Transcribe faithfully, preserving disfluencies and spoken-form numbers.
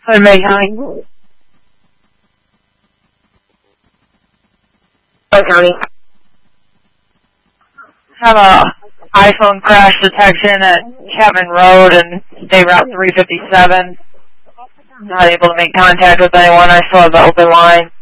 in May County. May County. Have a iPhone crash detection at Chapman Road and State Route three fifty-seven. Not able to make contact with anyone. I still have the open line.